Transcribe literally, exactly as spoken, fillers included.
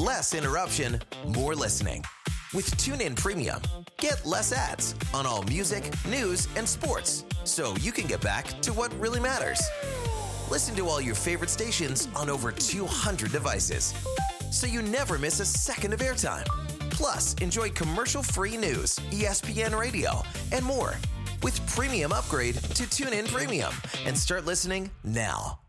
Less interruption, more listening. With TuneIn Premium, get less ads on all music, news, and sports, so you can get back to what really matters. Listen to all your favorite stations on over two hundred devices, so you never miss a second of airtime. Plus, enjoy commercial-free news, E S P N Radio, and more with premium upgrade to TuneIn Premium, and start listening now.